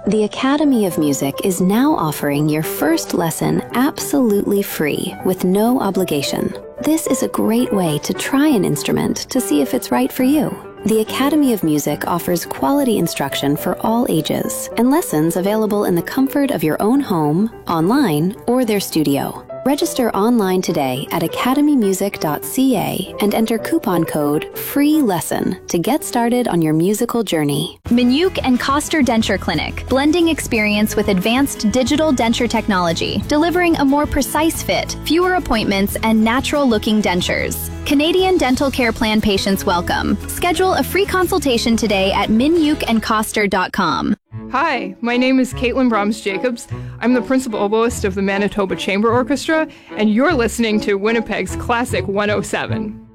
The Academy of Music is now offering your first lesson absolutely free with no obligation. This is a great way to try an instrument to see if it's right for you. The Academy of Music offers quality instruction for all ages and lessons available in the comfort of your own home, online, or their studio. Register online today at academymusic.ca and enter coupon code FREELESSON to get started on your musical journey. Minuk and Koster Denture Clinic, blending experience with advanced digital denture technology, delivering a more precise fit, fewer appointments, and natural-looking dentures. Canadian Dental Care Plan patients welcome. Schedule a free consultation today at minukandkoster.com. Hi, my name is Caitlin Brahms-Jacobs. I'm the principal oboist of the Manitoba Chamber Orchestra, and you're listening to Winnipeg's Classic 107.